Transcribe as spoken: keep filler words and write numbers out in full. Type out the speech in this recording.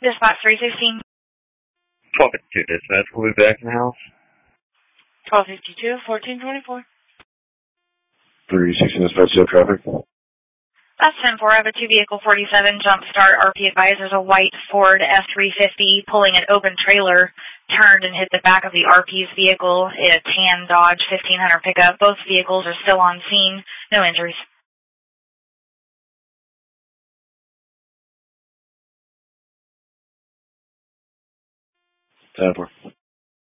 Dispatch three sixteen. twelve fifty-two, dispatch. We'll be back in the house. twelve fifty-two, fourteen twenty-four. three sixteen, dispatch, show traffic. That's ten four. I have a two-vehicle forty-seven jump start. R P advised there's a white Ford F three fifty pulling an open trailer, turned and hit the back of the R P's vehicle, a tan Dodge fifteen hundred pickup. Both vehicles are still on scene. No injuries. ten four.